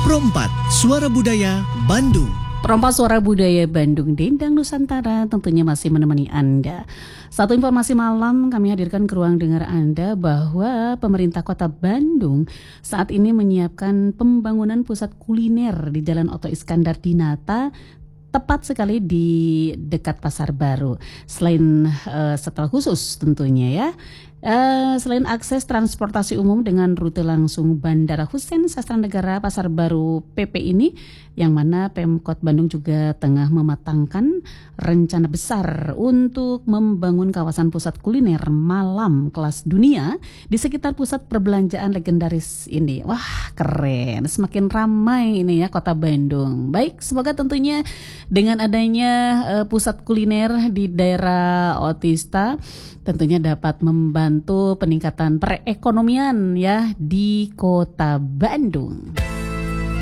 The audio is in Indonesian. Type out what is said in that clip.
Pro 4 Suara Budaya Bandung. Perompak Suara Budaya Bandung, Dendang Nusantara tentunya masih menemani Anda. Satu informasi malam kami hadirkan ke ruang dengar Anda bahwa pemerintah kota Bandung saat ini menyiapkan pembangunan pusat kuliner di Jalan Oto Iskandar Dinata, tepat sekali di dekat Pasar Baru. Selain setel khusus tentunya ya. Selain akses transportasi umum dengan rute langsung Bandara Husein Sastranegara Pasar Baru PP ini, yang mana Pemkot Bandung juga tengah mematangkan rencana besar untuk membangun kawasan pusat kuliner malam kelas dunia di sekitar pusat perbelanjaan legendaris ini. Wah, keren, semakin ramai ini ya kota Bandung. Baik, semoga tentunya dengan adanya pusat kuliner di daerah Otista tentunya dapat membantu peningkatan perekonomian ya di kota Bandung.